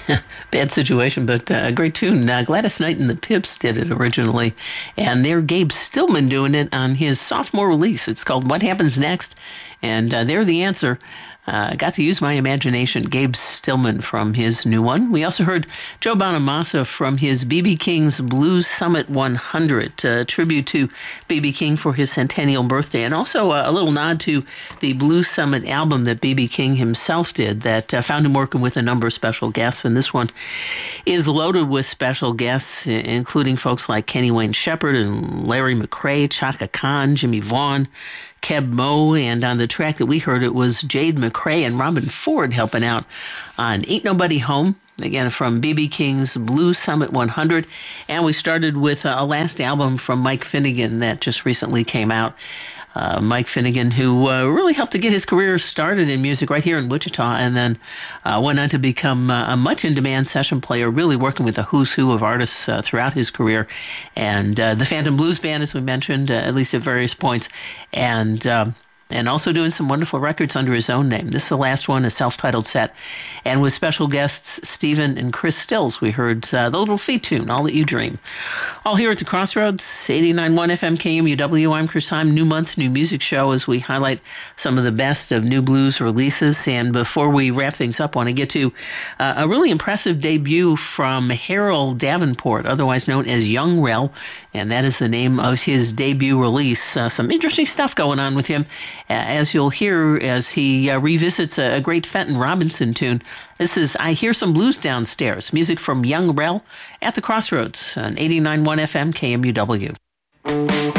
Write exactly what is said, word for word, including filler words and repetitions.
Bad situation, but uh, a great tune. Uh, Gladys Knight and the Pips did it originally, and they're Gabe Stillman doing it on his sophomore release. It's called What Happens Next, and uh, they're the answer. I uh, got to use my imagination. Gabe Stillman from his new one. We also heard Joe Bonamassa from his B B King's Blues Summit one hundred, a tribute to B B King for his centennial birthday, and also a, a little nod to the Blues Summit album that B B King himself did that uh, found him working with a number of special guests, and this one is loaded with special guests, including folks like Kenny Wayne Shepherd and Larry McCray, Chaka Khan, Jimmy Vaughn, Keb Mo, and on the track that we heard, it was Jade McCray and Robin Ford helping out on Ain't Nobody Home, again from B B King's Blues Summit one hundred. And we started with a last album from Mike Finnegan that just recently came out. Uh, Mike Finnegan, who uh, really helped to get his career started in music right here in Wichita, and then uh, went on to become uh, a much in-demand session player, really working with a who's who of artists uh, throughout his career. And uh, the Phantom Blues Band, as we mentioned, uh, at least at various points, and um, and also doing some wonderful records under his own name. This is the last one, a self-titled set. And with special guests, Stephen and Chris Stills, we heard uh, the Little Feat tune, All That You Dream. All here at the Crossroads, eighty-nine point one F M K M U W. I'm Chris Heim. New month, new music show as we highlight some of the best of new blues releases. And before we wrap things up, I want to get to uh, a really impressive debut from Harold Davenport, otherwise known as Young Rel, and that is the name of his debut release. Uh, some interesting stuff going on with him, uh, as you'll hear as he uh, revisits a, a great Fenton Robinson tune. This is I Hear Some Blues Downstairs, music from Young Rel at the Crossroads on eighty-nine point one F M K M U W.